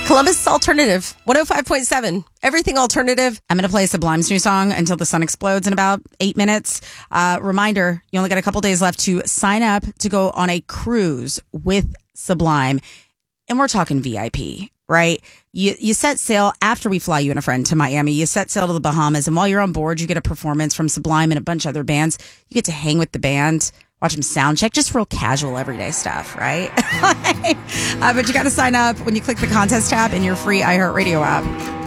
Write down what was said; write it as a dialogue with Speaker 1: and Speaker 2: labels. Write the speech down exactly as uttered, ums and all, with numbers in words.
Speaker 1: Columbus Alternative, one oh five point seven. Everything alternative.
Speaker 2: I'm going to play Sublime's new song, Until the Sun Explodes, in about eight minutes. Uh, reminder, you only got a couple days left to sign up to go on a cruise with Sublime. And we're talking V I P, right? You you set sail after we fly you and a friend to Miami. You set sail to the Bahamas. And while you're on board, you get a performance from Sublime and a bunch of other bands. You get to hang with the band, watch them sound check, just real casual everyday stuff, right? uh, but you got to sign up when you click the contest tab in your free iHeartRadio app.